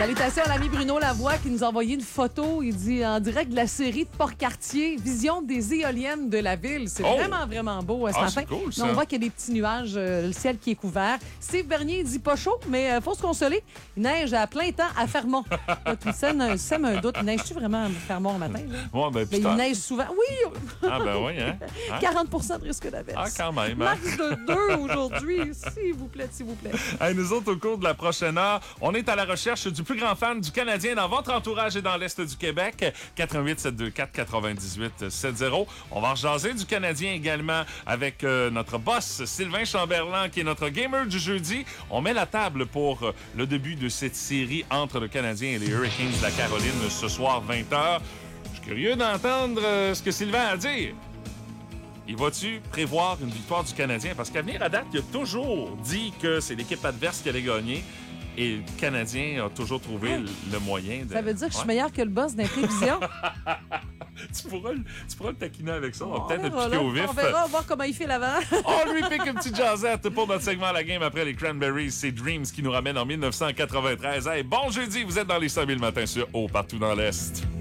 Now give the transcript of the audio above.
Salutations à l'ami Bruno Lavoie qui nous a envoyé une photo. Il dit en direct de la série de Port-Cartier, vision des éoliennes de la ville. C'est vraiment, vraiment beau ce matin. C'est cool, ça. On voit qu'il y a des petits nuages, le ciel qui est couvert. Steve Bernier dit pas chaud, mais faut se consoler. Il neige à plein temps à Fermont. Tout ça me un doute. Neige-tu vraiment à Fermont le matin? Là? Ouais, ben, Mais il neige souvent. Oui! Ah, ben oui, hein? 40 de risque d'averse. Ah, quand même. Hein? Max de 2 aujourd'hui. S'il vous plaît, s'il vous plaît. Hey, nous autres, au cours de la prochaine heure, on est à la recherche du plus grand fan du Canadien dans votre entourage et dans l'Est du Québec. 88 724 98 70. On va rejaser du Canadien également avec notre boss Sylvain Chamberlain, qui est notre gamer du jeudi. On met la table pour le début de cette série entre le Canadien et les Hurricanes de la Caroline ce soir 20h. Je suis curieux d'entendre ce que Sylvain a à dire. Il va-tu prévoir une victoire du Canadien? Parce qu'à venir à date, il a toujours dit que c'est l'équipe adverse qui allait gagner. Et le Canadien a toujours trouvé le moyen de... Ça veut dire que je suis meilleur que le boss des prévisions? tu pourras le taquiner avec ça. On va peut-être le piquer au vif. On verra, voir comment il fait l'avant. On lui pique une petite jazzette pour notre segment à la game après les Cranberries. C'est Dreams qui nous ramène en 1993. Hey, bon jeudi, vous êtes dans les 5000 matins sur Haut partout dans l'Est.